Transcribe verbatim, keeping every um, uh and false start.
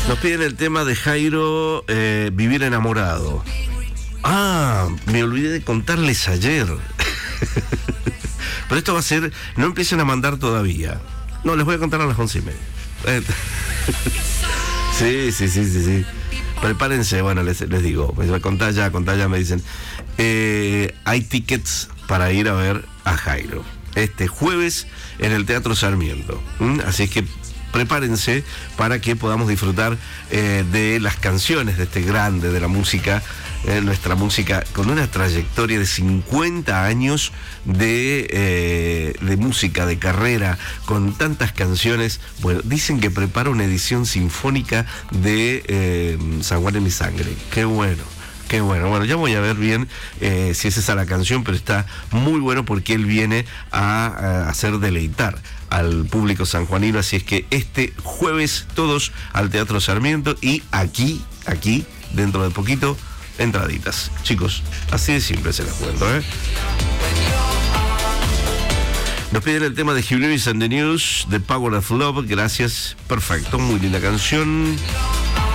Nos piden el tema de Jairo, eh, Vivir enamorado. Ah, me olvidé de contarles ayer. Pero esto va a ser, no empiecen a mandar todavía. No, les voy a contar a las once y media. Sí, sí, sí, sí, sí. Prepárense, bueno, les, les digo, contá ya, contá ya, me dicen. Eh, hay tickets para ir a ver a Jairo este jueves en el Teatro Sarmiento. ¿Mm? Así que prepárense para que podamos disfrutar eh, de las canciones de este grande de la música, eh, nuestra música con una trayectoria de cincuenta años de, eh, de música, de carrera, con tantas canciones. Bueno, dicen que prepara una edición sinfónica de eh, San Juan en mi sangre. Qué bueno. Qué bueno, bueno, ya voy a ver bien eh, si es esa la canción, pero está muy bueno porque él viene a, a hacer deleitar al público sanjuanino, así es que este jueves todos al Teatro Sarmiento y aquí, aquí, dentro de poquito, entraditas. Chicos, así de simple se las cuento, ¿eh? Nos piden el tema de Hugh Lewis and the News, The Power of Love, gracias, perfecto, muy linda canción.